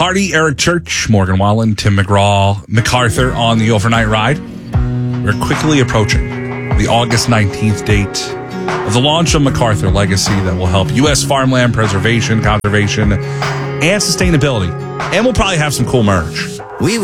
Hardy, Eric Church, Morgan Wallen, Tim McGraw, MacArthur on the overnight ride. We're quickly approaching the August 19th date of the launch of MacArthur Legacy that will help U.S. farmland preservation, conservation, and sustainability. And we'll probably have some cool merch.